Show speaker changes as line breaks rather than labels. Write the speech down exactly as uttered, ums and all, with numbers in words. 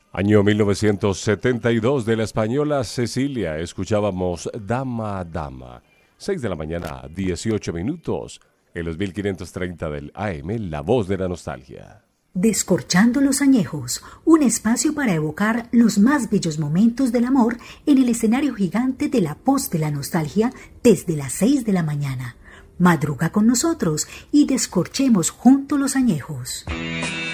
Año mil novecientos setenta y dos, de la española Cecilia, escuchábamos Dama Dama. seis de la mañana, dieciocho minutos, en los mil quinientos treinta del A M, La Voz de la Nostalgia.
Descorchando los añejos, un espacio para evocar los más bellos momentos del amor en el escenario gigante de La Voz de la Nostalgia desde las seis de la mañana. Madruga con nosotros y descorchemos juntos los añejos.